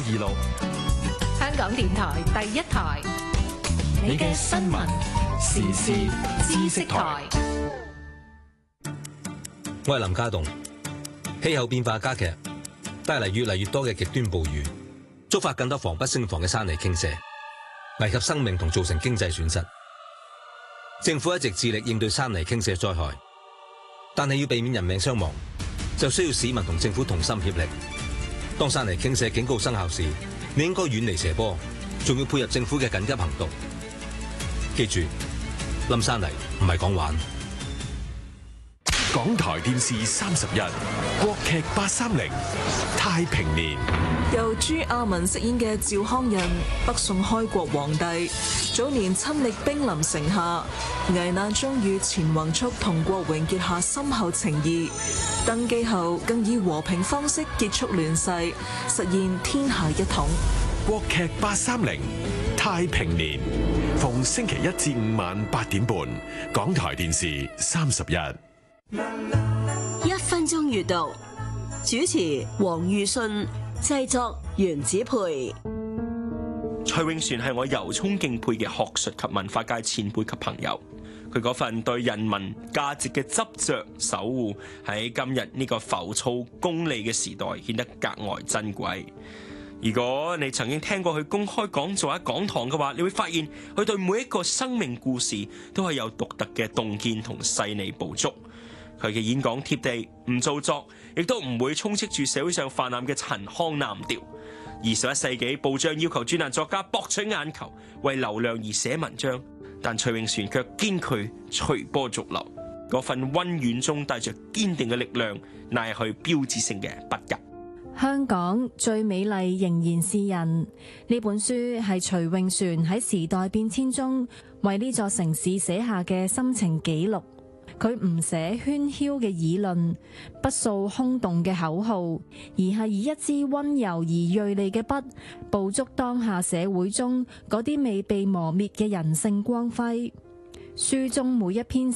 926， 香港電台第一台，你嘅新聞時事知識台。 我係林家棟。氣候變化加劇，帶嚟越嚟越多嘅極端暴雨，觸發更多防不勝防嘅山泥傾瀉，危及生命同造成經濟損失。政府一直致力應對山泥傾瀉災害，但係要避免人命傷亡，就需要市民同政府同心協力。當山泥傾瀉警告生效時，你應該遠離斜坡，仲要配合政府嘅緊急行動。記住，冧山泥唔係講玩。 港台電視31，國劇830，太平年。 由朱亞文飾演嘅趙匡胤，北宋開國皇帝，早年親歷兵臨城下，危難中與錢宏速同郭榮結下深厚情誼。登基後更以和平方式結束亂世，實現天下一統。 國劇830，太平年，逢星期1至5晚8點半，港台電視31。 1分鐘閱讀，主持黃裕信，製作袁子培。 徐永璇係我由衷敬佩嘅學術及文化界前輩及朋友，佢嗰份對人民價值嘅執着守護，喺今日呢個浮躁功利嘅時代顯得格外珍貴。如果你曾經聽過佢公開講座喺講堂嘅話，你會發現佢對每一個生命故事都係有獨特嘅洞見同細膩捕捉。佢嘅演講貼地，唔做作，亦都唔會充斥住社會上泛濫嘅陳腔濫調。21世紀報章要求專欄作家博取眼球，為流量而寫文章，但徐永璇卻堅拒隨波逐流。嗰份溫軟中帶着堅定嘅力量，乃係佢標誌性嘅筆入。 香港最美麗仍然是人，呢本書係徐永璇喺時代變遷中為呢座城市寫下嘅心情記錄。佢唔寫喧囂嘅議論，不掃空洞嘅口號，而係以一支溫柔而銳利嘅筆，捕捉當下社會中嗰啲未被磨滅嘅人性光輝。書中每一篇